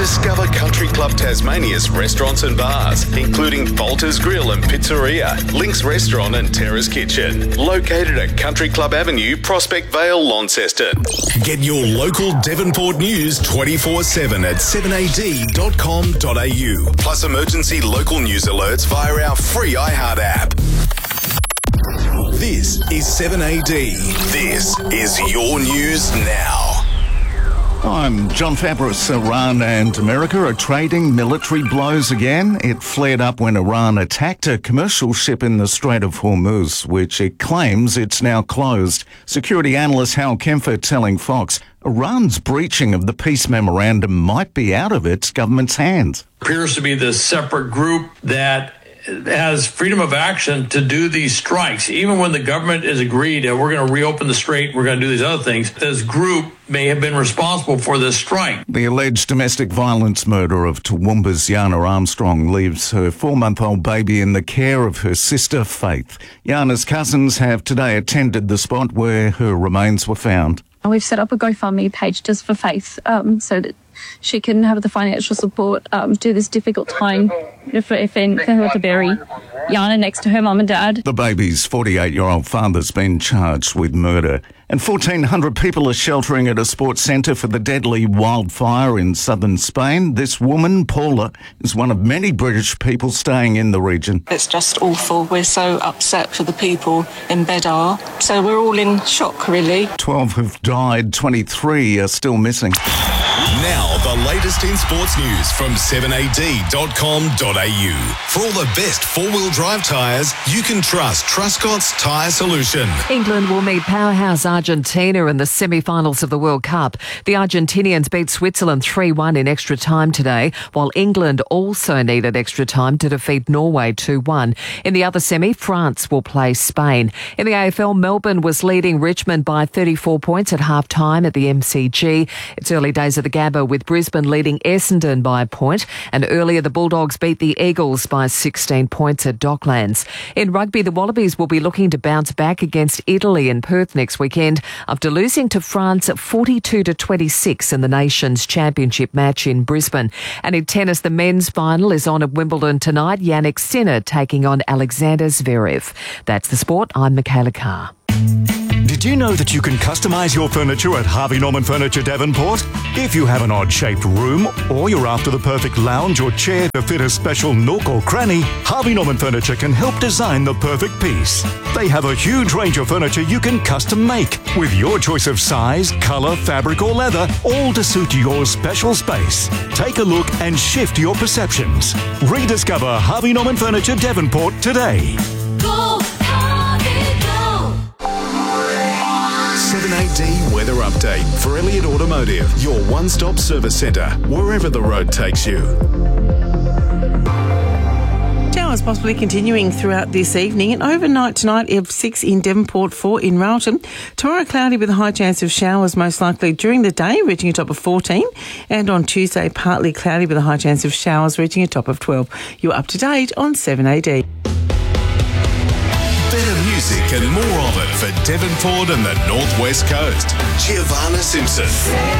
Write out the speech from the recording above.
Discover Country Club Tasmania's restaurants and bars, including Bolter's Grill and Pizzeria, Link's Restaurant and Terrace Kitchen, located at Country Club Avenue, Prospect Vale, Launceston. Get your local Devonport news 24/7 at 7ad.com.au, plus emergency local news alerts via our free iHeart app. This is 7AD. This is your news now. I'm John Fabris. Iran and America are trading military blows again. It flared up when Iran attacked a commercial ship in the Strait of Hormuz, which it claims it's now closed. Security analyst Hal Kempfer telling Fox Iran's breaching of the peace memorandum might be out of its government's hands. Appears to be this separate group that has freedom of action to do these strikes. Even when the government has agreed that we're going to reopen the strait, we're going to do these other things, this group may have been responsible for this strike. The alleged domestic violence murder of Toowoomba's Yana Armstrong leaves her 4-month-old baby in the care of her sister, Faith. Yana's cousins have today attended the spot where her remains were found. We've set up a GoFundMe page just for Faith, so that she can have the financial support do this difficult time for her to bury Yana next to her mum and dad. The baby's 48-year-old father's been charged with murder. And 1,400 people are sheltering at a sports centre for the deadly wildfire in southern Spain. This woman, Paula, is one of many British people staying in the region. It's just awful. We're so upset for the people in Beddar. So we're all in shock, really. 12 have died, 23 are still missing. Now, the latest in sports news from 7ad.com.au. For all the best four-wheel drive tyres, you can trust Truscott's Tyre Solution. England will meet powerhouse Argentina in the semi-finals of the World Cup. The Argentinians beat Switzerland 3-1 in extra time today, while England also needed extra time to defeat Norway 2-1. In the other semi, France will play Spain. In the AFL, Melbourne was leading Richmond by 34 points at half-time at the MCG. It's early days of the Gabba with Brisbane leading Essendon by a point, and earlier the Bulldogs beat the Eagles by 16 points at Docklands. In rugby, the Wallabies will be looking to bounce back against Italy in Perth next weekend after losing to France 42-26 in the Nations Championship match in Brisbane. And in tennis, the men's final is on at Wimbledon tonight. Jannik Sinner taking on Alexander Zverev. That's the sport. I'm Michaela Carr. Did you know that you can customise your furniture at Harvey Norman Furniture Devonport? If you have an odd-shaped room or you're after the perfect lounge or chair to fit a special nook or cranny, Harvey Norman Furniture can help design the perfect piece. They have a huge range of furniture you can custom make with your choice of size, colour, fabric or leather, all to suit your special space. Take a look and shift your perceptions. Rediscover Harvey Norman Furniture Devonport today. Go, Harvey, go! 7AD Weather Update for Elliott Automotive, your one-stop service centre, wherever the road takes you. Showers possibly continuing throughout this evening, and overnight tonight of 6 in Devonport, 4 in Railton. Tomorrow cloudy with a high chance of showers most likely during the day, reaching a top of 14. And on Tuesday, partly cloudy with a high chance of showers, reaching a top of 12. You're up to date on 7AD. Better music and more of it for Devonport and the North West Coast. Giovanna Simpson.